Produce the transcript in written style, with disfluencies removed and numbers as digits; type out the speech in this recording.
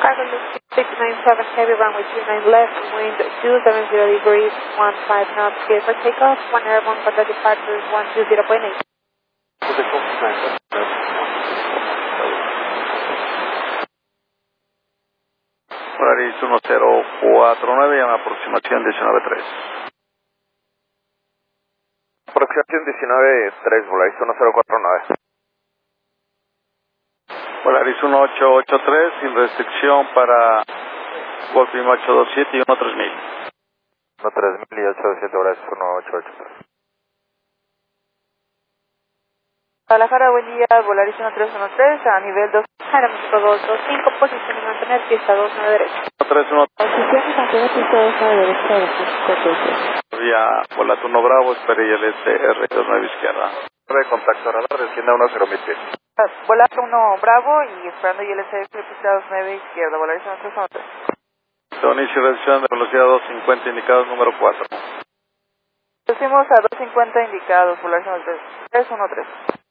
Cargo 697 Heavy runway 29 left, wind 270 degrees, 15 knots, clear for takeoff, 1 airborne for the departure, 120.8. Polaris 1049, llama aproximación 19.3. Aproximación 19.3, Polaris 1049. Polaris 1883, sin restricción para Golf Lima 827 y 13000. 13000 y 827, Polaris 1883. Guadalajara, buen día, Volaris 1313, a nivel 2, Aeroméxico 225, posición y mantener pista 29 derecha. 3-1. Posición mantener pista 29 derecha, Aeroméxico 12. Vía Volato 1 Bravo, espere y LSR 29 izquierda. Contacto radar, descienda 10.000 pies. Volato 1 Bravo y esperando ILCF pista 29 izquierda, Volaris 1313. Inicio y reducción de velocidad 250 indicados número 4. Pusimos a 250 indicados, Volaris 1313.